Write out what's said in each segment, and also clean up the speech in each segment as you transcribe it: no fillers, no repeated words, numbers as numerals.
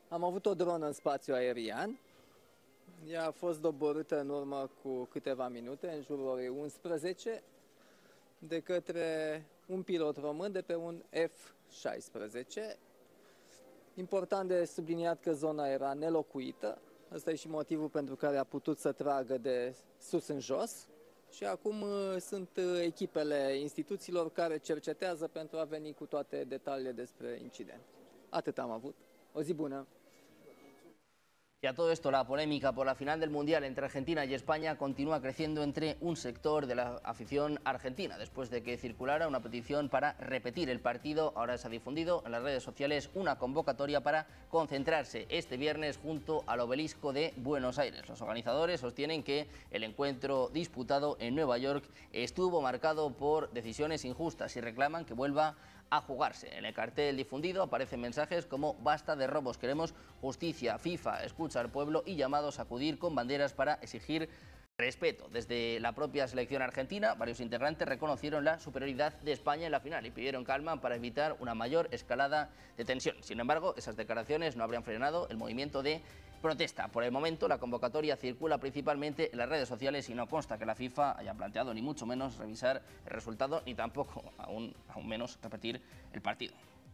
Am avut o dronă în spațiu aerian. Ea a fost doborâtă în urmă cu câteva minute, în jurul orei 11, de către un pilot român de pe un F-16. Important de subliniat că zona era nelocuită. Ăsta e și motivul pentru care a putut să tragă de sus în jos. Și acum sunt echipele instituțiilor care cercetează pentru a veni cu toate detaliile despre incident. Atât am avut. O zi bună! Y a todo esto, la polémica por la final del Mundial entre Argentina y España continúa creciendo entre un sector de la afición argentina. Después de que circulara una petición para repetir el partido, ahora se ha difundido en las redes sociales una convocatoria para concentrarse este viernes junto al obelisco de Buenos Aires. Los organizadores sostienen que el encuentro disputado en Nueva York estuvo marcado por decisiones injustas y reclaman que vuelva a jugarse. En el cartel difundido aparecen mensajes como basta de robos, queremos justicia, FIFA, escucha al pueblo y llamados a acudir con banderas para exigir respeto. Desde la propia selección argentina, varios integrantes reconocieron la superioridad de España en la final y pidieron calma para evitar una mayor escalada de tensión. Sin embargo, esas declaraciones no habrían frenado el movimiento de protesta. Por el momento, la convocatoria circula principalmente en las redes sociales y no consta que la FIFA haya planteado ni mucho menos revisar el resultado ni tampoco, aún menos, repetir el partido.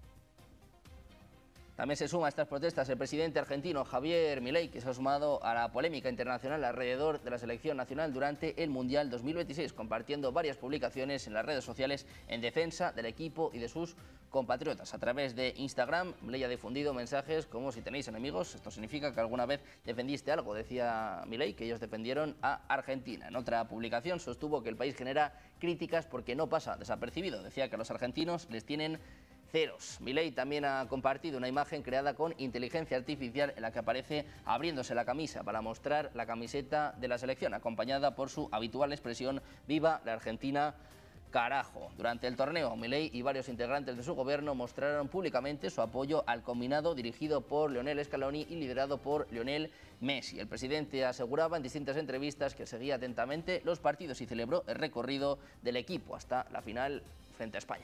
También se suma a estas protestas el presidente argentino Javier Milei, que se ha sumado a la polémica internacional alrededor de la selección nacional durante el Mundial 2026, compartiendo varias publicaciones en las redes sociales en defensa del equipo y de sus compatriotas. A través de Instagram, Milei ha difundido mensajes como: si tenéis enemigos, esto significa que alguna vez defendiste algo. Decía Milei que ellos defendieron a Argentina. En otra publicación sostuvo que el país genera críticas porque no pasa desapercibido. Decía que a los argentinos les tienen ceros. Milei también ha compartido una imagen creada con inteligencia artificial en la que aparece abriéndose la camisa para mostrar la camiseta de la selección, acompañada por su habitual expresión «Viva la Argentina, carajo». Durante el torneo, Milei y varios integrantes de su gobierno mostraron públicamente su apoyo al combinado dirigido por Lionel Scaloni y liderado por Lionel Messi. El presidente aseguraba en distintas entrevistas que seguía atentamente los partidos y celebró el recorrido del equipo hasta la final frente a España.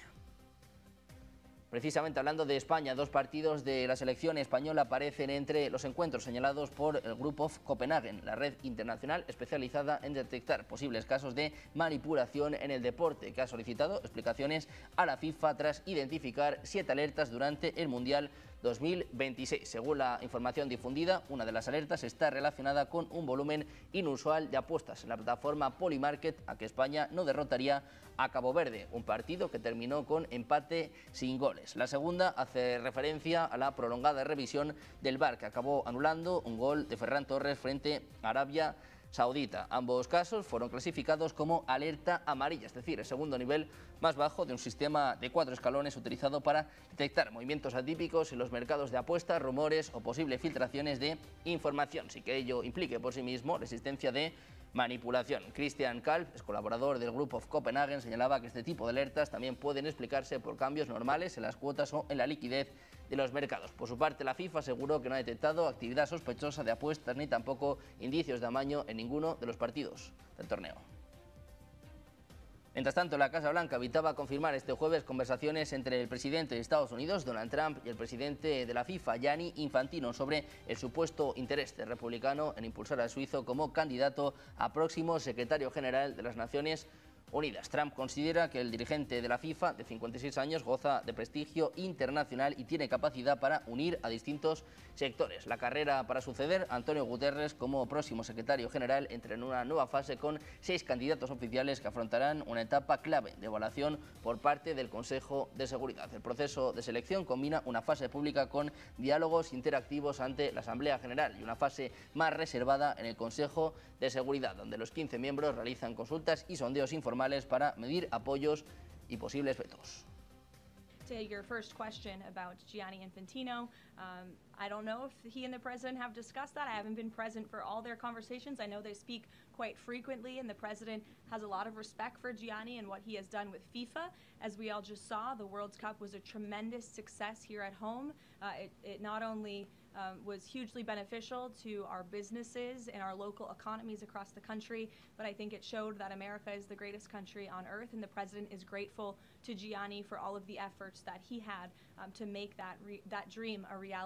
Precisamente hablando de España, dos partidos de la selección española aparecen entre los encuentros señalados por el Group of Copenhagen, la red internacional especializada en detectar posibles casos de manipulación en el deporte, que ha solicitado explicaciones a la FIFA tras identificar 7 alertas durante el Mundial 2026. Según la información difundida, una de las alertas está relacionada con un volumen inusual de apuestas en la plataforma Polymarket a que España no derrotaría a Cabo Verde, un partido que terminó con empate sin goles. La segunda hace referencia a la prolongada revisión del VAR, que acabó anulando un gol de Ferran Torres frente a Arabia Saudita. Ambos casos fueron clasificados como alerta amarilla, es decir, el segundo nivel más bajo de un sistema de 4 escalones utilizado para detectar movimientos atípicos en los mercados de apuestas, rumores o posibles filtraciones de información, sin que ello implique por sí mismo la existencia de manipulación. Christian Kalb, es colaborador del Group of Copenhagen, señalaba que este tipo de alertas también pueden explicarse por cambios normales en las cuotas o en la liquidez de los mercados. Por su parte, la FIFA aseguró que no ha detectado actividad sospechosa de apuestas ni tampoco indicios de amaño en ninguno de los partidos del torneo. Mientras tanto, la Casa Blanca evitaba confirmar este jueves conversaciones entre el presidente de Estados Unidos, Donald Trump, y el presidente de la FIFA, Gianni Infantino, sobre el supuesto interés del republicano en impulsar al suizo como candidato a próximo secretario general de las Naciones Unidas. Trump considera que el dirigente de la FIFA, de 56 años, goza de prestigio internacional y tiene capacidad para unir a distintos sectores. La carrera para suceder a Antonio Guterres como próximo secretario general entra en una nueva fase con 6 candidatos oficiales que afrontarán una etapa clave de evaluación por parte del Consejo de Seguridad. El proceso de selección combina una fase pública con diálogos interactivos ante la Asamblea General y una fase más reservada en el Consejo de Seguridad, donde los 15 miembros realizan consultas y sondeos informales para medir apoyos y posibles vetos. To your first question about Gianni Infantino, I don't know if he and the president have discussed that. I haven't been present for all their conversations. I know they speak quite frequently, and the president has a lot of respect for Gianni and what he has done with FIFA. As we all just saw, the World Cup was a tremendous success here at home. It not only was hugely beneficial to our businesses and our local economies across the country, but I think it showed that America is the greatest country on earth, and the president is grateful to Gianni for all of the efforts that he had to make that dream a reality.